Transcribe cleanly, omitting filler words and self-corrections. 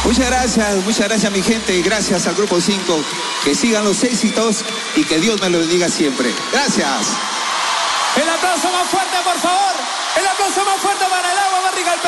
Muchas gracias mi gente y gracias al Grupo 5. Que sigan los éxitos y que Dios me lo bendiga siempre. Gracias. El aplauso más fuerte, por favor. El aplauso más fuerte para el agua, Barriga.